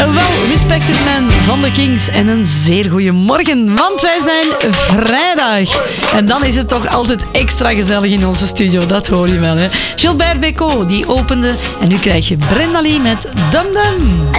Wel, Respected Man van de Kings en een zeer goede morgen, want wij zijn vrijdag. En dan is het toch altijd extra gezellig in onze studio, dat hoor je wel, hè. Gilbert Bécaud, die opende en nu krijg je Brenda Lee met Dum Dum.